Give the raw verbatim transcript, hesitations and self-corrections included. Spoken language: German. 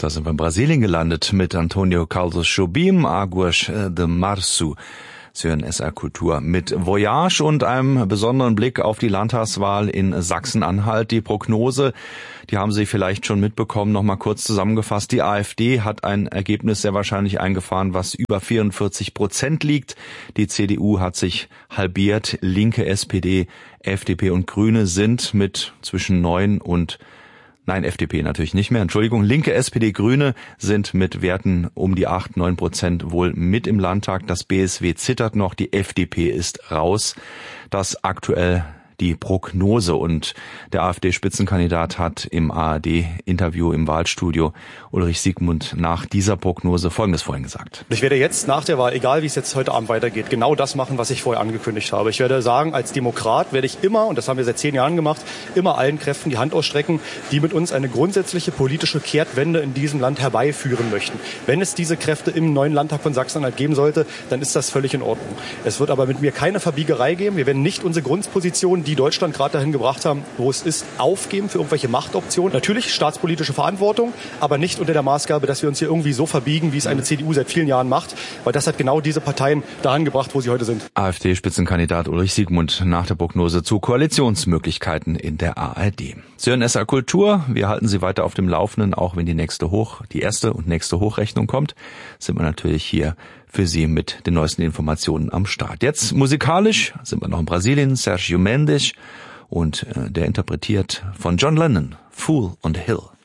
Da sind wir in Brasilien gelandet mit Antonio Carlos Jobim, Águas de Março. Sie hören S R Kultur mit Voyage und einem besonderen Blick auf die Landtagswahl in Sachsen-Anhalt. Die Prognose, die haben Sie vielleicht schon mitbekommen, nochmal kurz zusammengefasst. Die AfD hat ein Ergebnis sehr wahrscheinlich eingefahren, was über vierundvierzig Prozent liegt. Die C D U hat sich halbiert. Linke, S P D, F D P und Grüne sind mit zwischen neun und Nein, F D P natürlich nicht mehr. Entschuldigung. Linke, S P D, Grüne sind mit Werten um die acht, neun Prozent wohl mit im Landtag. Das B S W zittert noch. Die F D P ist raus. Das aktuell die Prognose. Und der AfD-Spitzenkandidat hat im A R D-Interview im Wahlstudio Ulrich Siegmund nach dieser Prognose Folgendes vorhin gesagt. Ich werde jetzt nach der Wahl, egal wie es jetzt heute Abend weitergeht, genau das machen, was ich vorher angekündigt habe. Ich werde sagen, als Demokrat werde ich immer, und das haben wir seit zehn Jahren gemacht, immer allen Kräften die Hand ausstrecken, die mit uns eine grundsätzliche politische Kehrtwende in diesem Land herbeiführen möchten. Wenn es diese Kräfte im neuen Landtag von Sachsen-Anhalt geben sollte, dann ist das völlig in Ordnung. Es wird aber mit mir keine Verbiegerei geben. Wir werden nicht unsere Grundposition, die Deutschland gerade dahin gebracht haben, wo es ist, aufgeben für irgendwelche Machtoptionen. Natürlich staatspolitische Verantwortung, aber nicht unter der Maßgabe, dass wir uns hier irgendwie so verbiegen, wie es eine C D U seit vielen Jahren macht, weil das hat genau diese Parteien dahin gebracht, wo sie heute sind. AfD-Spitzenkandidat Ulrich Siegmund nach der Prognose zu Koalitionsmöglichkeiten in der A R D. Sie hören S R Kultur. Wir halten Sie weiter auf dem Laufenden, auch wenn die nächste Hoch, die erste und nächste Hochrechnung kommt, sind wir natürlich hier für Sie mit den neuesten Informationen am Start. Jetzt musikalisch sind wir noch in Brasilien, Sergio Mendes, und äh, der interpretiert von John Lennon, Fool on the Hill.